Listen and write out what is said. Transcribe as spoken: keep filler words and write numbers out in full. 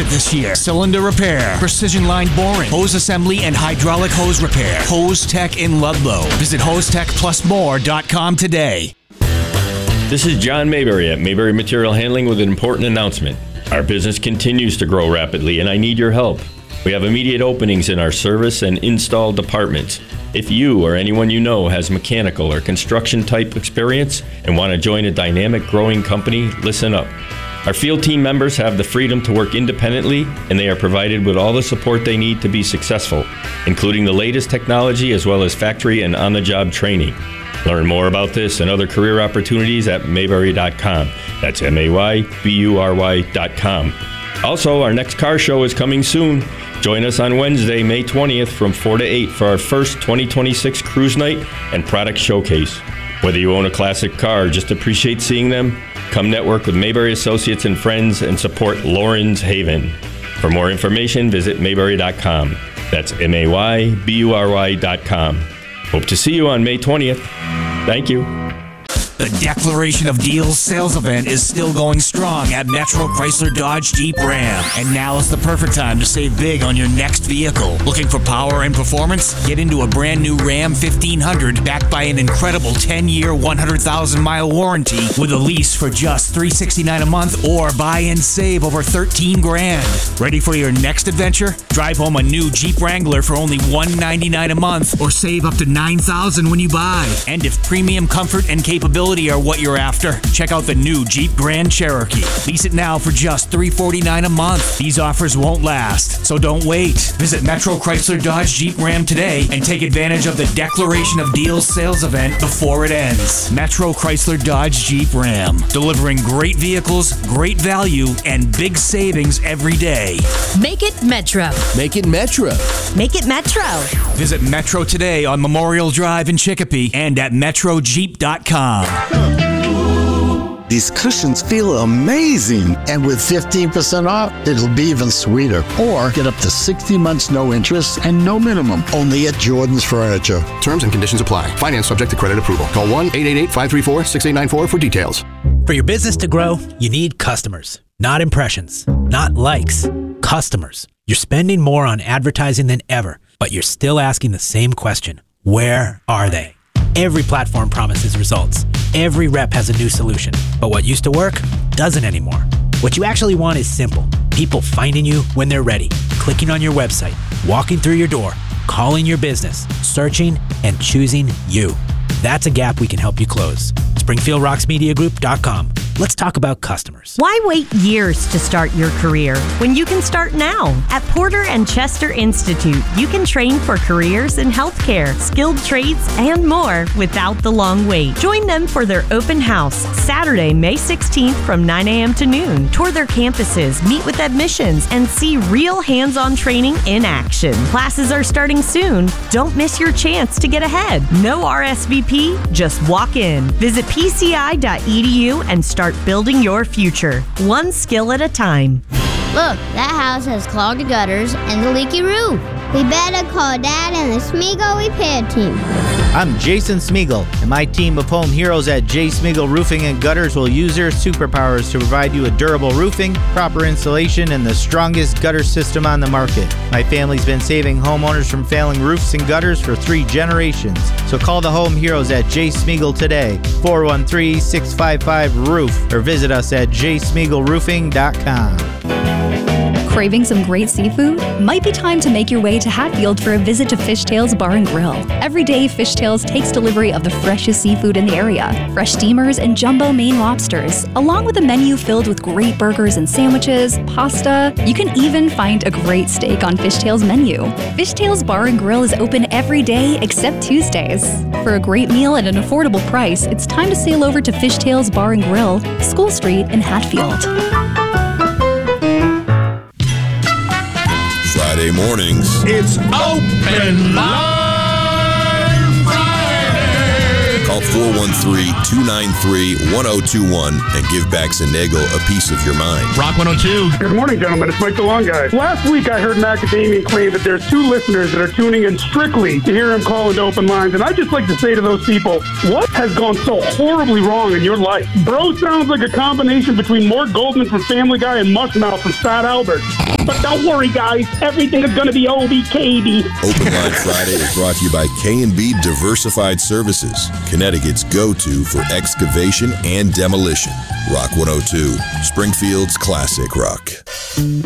this year. Cylinder repair, precision line boring, hose assembly, and hydraulic hose repair. Hose Tech in Ludlow. Visit hose tech plus more dot com today. This is John Mayberry at Mayberry Material Handling with an important announcement. Our business continues to grow rapidly, and I need your help. We have immediate openings in our service and install departments. If you or anyone you know has mechanical or construction type experience and want to join a dynamic growing company, listen up. Our field team members have the freedom to work independently, and they are provided with all the support they need to be successful, including the latest technology as well as factory and on-the-job training. Learn more about this and other career opportunities at mayberry dot com. That's M A Y B U R Y dot com. Also, our next car show is coming soon. Join us on Wednesday, May twentieth from four to eight for our first twenty twenty-six Cruise Night and Product Showcase. Whether you own a classic car or just appreciate seeing them, come network with Mayberry Associates and Friends and support Lawrence Haven. For more information, visit mayberry dot com. That's M A Y B U R Y dot com. Hope to see you on May twentieth. Thank you. The Declaration of Deals sales event is still going strong at Metro Chrysler Dodge Jeep Ram. And now is the perfect time to save big on your next vehicle. Looking for power and performance? Get into a brand new Ram fifteen hundred backed by an incredible ten-year, one hundred thousand mile warranty with a lease for just three hundred sixty-nine dollars a month or buy and save over thirteen grand. Ready for your next adventure? Drive home a new Jeep Wrangler for only one hundred ninety-nine dollars a month or save up to nine thousand dollars when you buy. And if premium comfort and capability are what you're after, check out the new Jeep Grand Cherokee. Lease it now for just three hundred forty-nine dollars a month. These offers won't last, so don't wait. Visit Metro Chrysler Dodge Jeep Ram today and take advantage of the Declaration of Deals sales event before it ends. Metro Chrysler Dodge Jeep Ram, delivering great vehicles, great value, and big savings every day. Make it Metro. Make it Metro. Make it Metro. Visit Metro today on Memorial Drive in Chicopee and at metro jeep dot com. These cushions feel amazing. And with fifteen percent off, it'll be even sweeter. Or get up to sixty months no interest and no minimum. Only at Jordan's Furniture. Terms and conditions apply. Finance subject to credit approval. Call one eight eight eight, five three four, six eight nine four for details. For your business to grow, you need customers. Not impressions. Not likes. Customers. You're spending more on advertising than ever, but you're still asking the same question. Where are they? Every platform promises results. Every rep has a new solution. But what used to work doesn't anymore. What you actually want is simple. People finding you when they're ready, clicking on your website, walking through your door, calling your business, searching, and choosing you. That's a gap we can help you close. Springfield Rocks Media Group dot com. Let's talk about customers. Why wait years to start your career when you can start now? At Porter and Chester Institute, you can train for careers in healthcare, skilled trades, and more without the long wait. Join them for their open house Saturday, May sixteenth from nine a.m. to noon. Tour their campuses, meet with admissions, and see real hands-on training in action. Classes are starting soon. Don't miss your chance to get ahead. No R S V P, just walk in. Visit p c i dot e d u and start building your future, one skill at a time. Look, that house has clogged gutters and a leaky roof. We better call Dad and the Smeagol repair team. I'm Jason Smeagol, and my team of home heroes at J. Smeagol Roofing and Gutters will use their superpowers to provide you a durable roofing, proper insulation, and the strongest gutter system on the market. My family's been saving homeowners from failing roofs and gutters for three generations. So call the home heroes at J. Smeagol today, four one three, six five five, roof, or visit us at j smeagol roofing dot com. Craving some great seafood? Might be time to make your way to Hatfield for a visit to Fishtails Bar and Grill. Every day, Fishtails takes delivery of the freshest seafood in the area. Fresh steamers and jumbo Maine lobsters, along with a menu filled with great burgers and sandwiches, pasta. You can even find a great steak on Fishtails' menu. Fishtails Bar and Grill is open every day except Tuesdays. For a great meal at an affordable price, it's time to sail over to Fishtails Bar and Grill, School Street in Hatfield. Friday mornings. It's Open Line Friday. Call four one three, two nine three, one oh two one and give Baxenagle a piece of your mind. Rock one oh two. Good morning, gentlemen. It's Mike the Long Guy. Last week I heard Macadamian claim that there's two listeners that are tuning in strictly to hear him call into open lines. And I'd just like to say to those people, what has gone so horribly wrong in your life? Bro sounds like a combination between Mort Goldman from Family Guy and Mushmouth from Fat Albert. But don't worry, guys. Everything is going to be O B K B. Open Line Friday is brought to you by K and B Diversified Services, Connecticut's go-to for excavation and demolition. Rock one oh two, Springfield's classic rock.